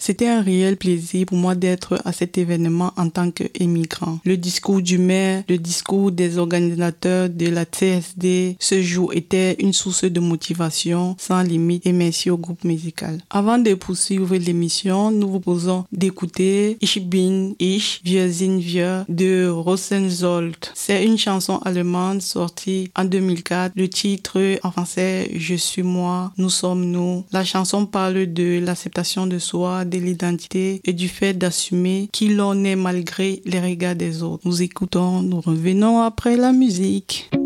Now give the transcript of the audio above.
C'était un réel plaisir pour moi d'être à cet événement en tant qu'émigrant. Le discours du maire, le discours des organisateurs de la TSD ce jour était une source de motivation sans limite et merci au groupe musical. Avant de poursuivre l'émission, nous vous proposons d'écouter Ich bin ich, wir sind wir de Rosenzold. C'est une chanson allemande sortie en 2004. Le titre en français, Je suis moi, nous sommes nous. La chanson parle de l'acceptation de soi, de l'identité et du fait d'assumer qui l'on est malgré les regards des autres. Nous écoutons, nous revenons après la musique.